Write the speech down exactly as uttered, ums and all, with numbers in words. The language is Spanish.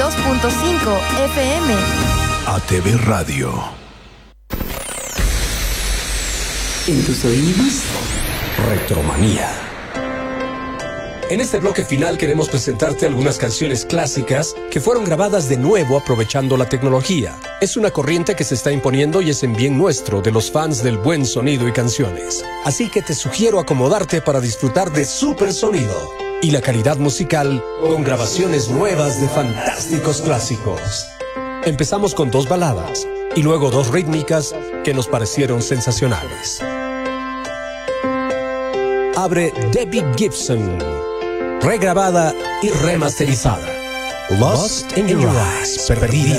dos punto cinco F M. A T V Radio. En tus oídos, Retromanía. En este bloque final queremos presentarte algunas canciones clásicas que fueron grabadas de nuevo aprovechando la tecnología. Es una corriente que se está imponiendo y es en bien nuestro de los fans del buen sonido y canciones. Así que te sugiero acomodarte para disfrutar de super sonido y la calidad musical con grabaciones nuevas de fantásticos clásicos. Empezamos con dos baladas y luego dos rítmicas que nos parecieron sensacionales. Abre Debbie Gibson, regrabada y remasterizada. Lost in Your Eyes, perdida